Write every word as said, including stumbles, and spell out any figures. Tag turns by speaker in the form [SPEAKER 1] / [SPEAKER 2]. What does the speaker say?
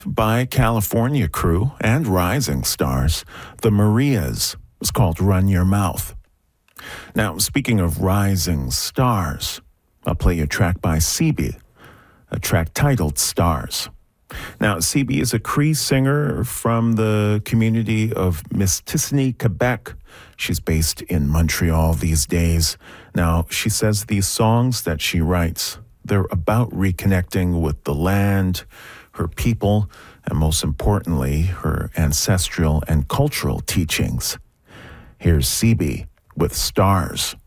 [SPEAKER 1] by California crew and rising stars, the Marias. It's called Run Your Mouth. Now, speaking of rising stars, I'll play you a track by C B, a track titled Stars. Now, C B is a Cree singer from the community of Mistassini, Quebec. She's based in Montreal these days. Now, she says these songs that she writes, they're about reconnecting with the land, her people, and most importantly, her ancestral and cultural teachings. Here's C B with Stars.